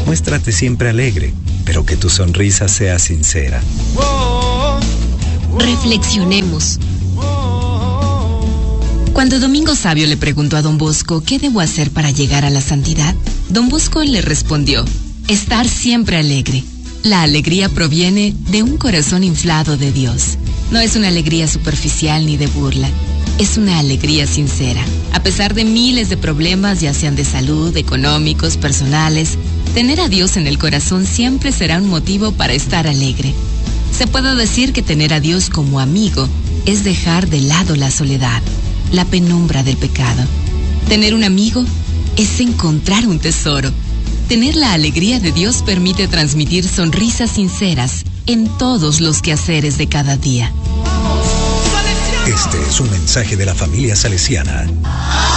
Muéstrate siempre alegre, pero que tu sonrisa sea sincera. Reflexionemos. Cuando Domingo Sabio le preguntó a Don Bosco qué debo hacer para llegar a la santidad, Don Bosco le respondió: estar siempre alegre. La alegría proviene de un corazón inflado de Dios. No es una alegría superficial ni de burla. Es una alegría sincera. A pesar de miles de problemas, ya sean de salud, económicos, personales, tener a Dios en el corazón siempre será un motivo para estar alegre. Se puede decir que tener a Dios como amigo es dejar de lado la soledad, la penumbra del pecado. Tener un amigo es encontrar un tesoro. Tener la alegría de Dios permite transmitir sonrisas sinceras en todos los quehaceres de cada día. Este es un mensaje de la familia salesiana.